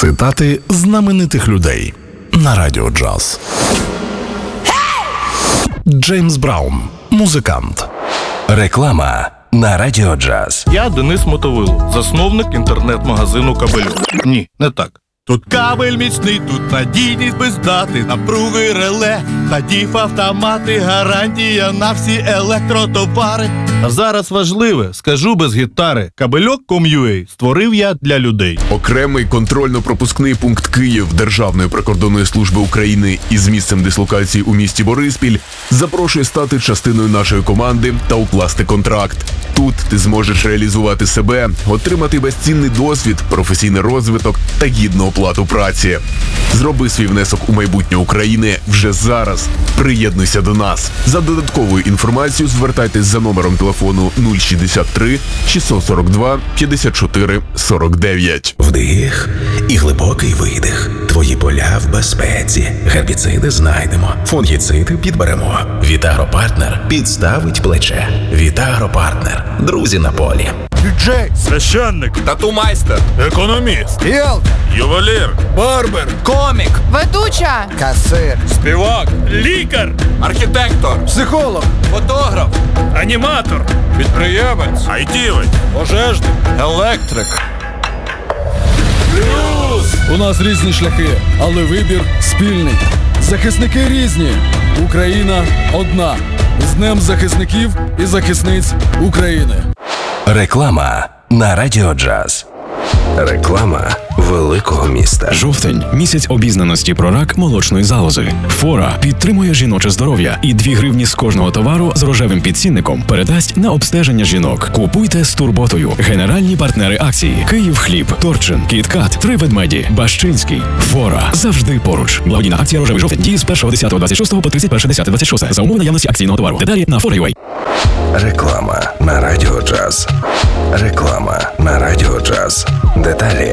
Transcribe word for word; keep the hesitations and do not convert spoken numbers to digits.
Цитати знаменитих людей на Радіо Джаз. Джеймс Браун, музикант. Реклама на Радіо Джаз. Я Денис Мотовило, засновник інтернет-магазину «Кабельок». Ні, не так. Тут кабель міцний, тут надійність без дати, напруги реле, та діф-автомати, гарантія на всі електротовари. А зараз важливе, скажу без гітари, кабельок крапка ком крапка ю а створив я для людей. Окремий контрольно-пропускний пункт Київ Державної прикордонної служби України із місцем дислокації у місті Бориспіль запрошує стати частиною нашої команди та укласти контракт. Тут ти зможеш реалізувати себе, отримати безцінний досвід, професійний розвиток та гідну оплату праці. Зроби свій внесок у майбутнє України вже зараз. Приєднуйся до нас. За додатковою інформацією звертайтесь за номером телефону нуль шістдесят три шістсот сорок два п'ятдесят чотири сорок дев'ять. Вдих і глибокий видих. Твої поля в безпеці. Гербіциди знайдемо. Фунгіциди підберемо. Вітагропартнер підставить плече. Вітагропартнер. Друзі на полі. Діджей, священник, тату-майстер, економіст, ріелтор, ювелір, барбер, комік, ведуча, касир, співак, лікар, архітектор, психолог, фотограф, аніматор, підприємець, айтівець, пожежник, електрик. Плюс! У нас різні шляхи, але вибір спільний. Захисники різні. Україна одна. З Днем захисників і захисниць України. Реклама на Радіо Джаз. Реклама великого міста. Жовтень – місяць обізнаності про рак молочної залози. Фора підтримує жіноче здоров'я і дві гривні з кожного товару з рожевим підцінником передасть на обстеження жінок. Купуйте з турботою. Генеральні партнери акції: Київхліб, Торчин, Кіткат, Три ведмеді, Бащинський. Фора завжди поруч. Благодійна акція «Рожевий жовтень» діє з першого десятого двадцять шостого по тридцять перше десяте двадцять шосте за умови наявності акційного товару. Деталі на фора крапка ю а. Реклама на Радіо Джаз. Реклама на Радіо Джаз. Деталі